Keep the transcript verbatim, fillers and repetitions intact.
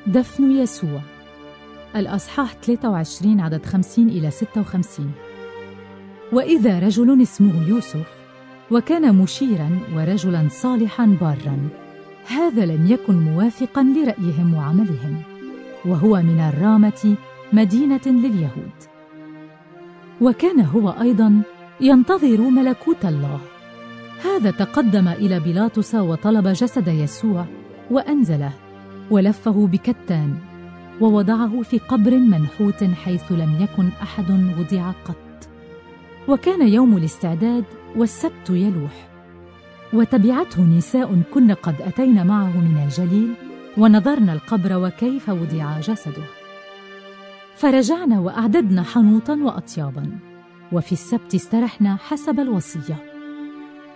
دفن يسوع. الأصحاح ثلاثة وعشرين عدد خمسين إلى ستة وخمسين. وإذا رجل اسمه يوسف، وكان مشيراً ورجلاً صالحاً باراً، هذا لم يكن موافقاً لرأيهم وعملهم، وهو من الرامة مدينة لليهود، وكان هو أيضاً ينتظر ملكوت الله. هذا تقدم إلى بيلاطس وطلب جسد يسوع، وأنزله ولفه بكتان، ووضعه في قبر منحوت حيث لم يكن أحد وضع قط. وكان يوم الاستعداد والسبت يلوح، وتبعته نساء كن قد أتين معه من الجليل، ونظرن القبر وكيف وضع جسده. فرجعنا وأعددنا حنوطا وأطيابا، وفي السبت استرحنا حسب الوصية.